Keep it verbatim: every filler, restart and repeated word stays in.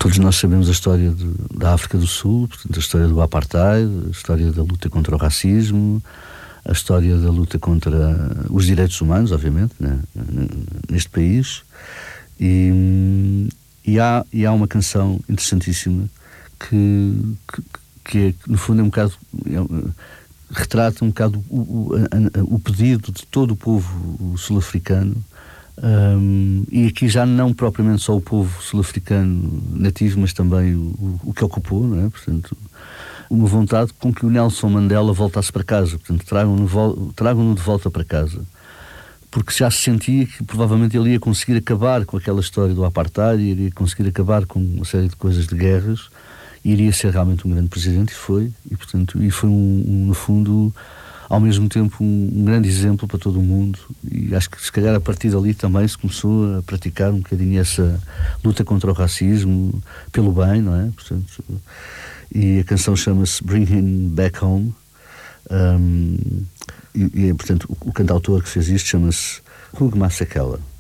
Todos nós sabemos a história de, da África do Sul, portanto, a história do apartheid, a história da luta contra o racismo, a história da luta contra os direitos humanos, obviamente, né, neste país. E, e, há, e há uma canção interessantíssima que, que, que é, no fundo, é um bocado... É, retrata um bocado o, o, a, o pedido de todo o povo sul-africano, um, e aqui já não propriamente só o povo sul-africano nativo, mas também o, o que ocupou, não é? Portanto, uma vontade com que o Nelson Mandela voltasse para casa, portanto, tragam-no, tragam-no de volta para casa, porque já se sentia que provavelmente ele ia conseguir acabar com aquela história do apartheid, iria conseguir acabar com uma série de coisas de guerras, iria ser realmente um grande presidente, e foi, e portanto, e foi um, um, no fundo, ao mesmo tempo um, um grande exemplo para todo o mundo, e acho que se calhar a partir dali também se começou a praticar um bocadinho essa luta contra o racismo, pelo bem, não é? Portanto, e a canção chama-se Bring Him Back Home, um, e, e portanto o, o cantautor que fez isto chama-se Hugh Masekela.